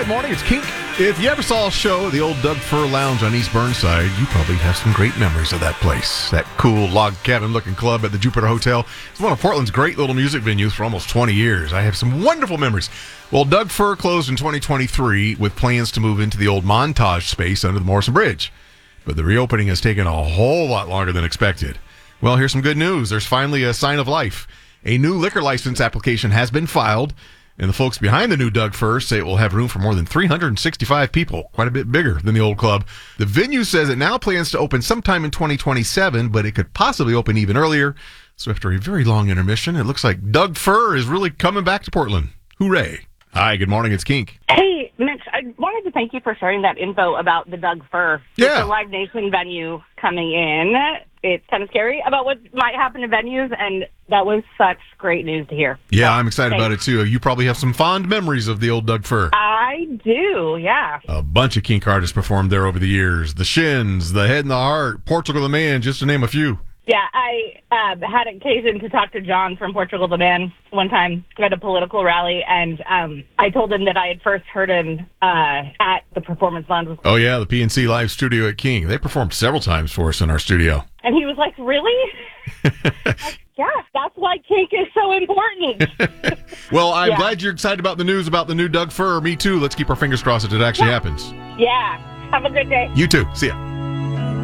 morning. It's Kink. If you ever saw a show at the old Doug Fir Lounge on East Burnside, you probably have some great memories of that place. That cool log cabin-looking club at the Jupiter Hotel. It's one of Portland's great little music venues for almost 20 years. I have some wonderful memories. Well, Doug Fir closed in 2023 with plans to move into the old Montage space under the Morrison Bridge. But the reopening has taken a whole lot longer than expected. Well, here's some good news. There's finally a sign of life. A new liquor license application has been filed, and the folks behind the new Doug Fir say it will have room for more than 365 people, quite a bit bigger than the old club. The venue says it now plans to open sometime in 2027, but it could possibly open even earlier. So after a very long intermission, it looks like Doug Fir is really coming back to Portland. Hooray. Hi, good morning. It's Kink. Hey, Mitch, I wanted to thank you for sharing that info about the Doug Fir. Yeah. With the Live Nation venue coming in. It's kind of scary about what might happen to venues, and that was such great news to hear. Yeah, So, I'm excited about it, too. You probably have some fond memories of the old Doug Fir. I do, yeah. A bunch of Kink artists performed there over the years. The Shins, The Head and the Heart, Portugal the Man, just to name a few. Yeah, I had occasion to talk to John from Portugal the Man one time at a political rally, and I told him that I had first heard him at the Performance Lounge. Oh, yeah, the PNC Live studio at King. They performed several times for us in our studio. And he was like, really? Yeah, that's why Kink is so important. Well, I'm glad you're excited about the news about the new Doug Fir. Me too. Let's keep our fingers crossed that it actually happens. Yeah. Have a good day. You too. See ya.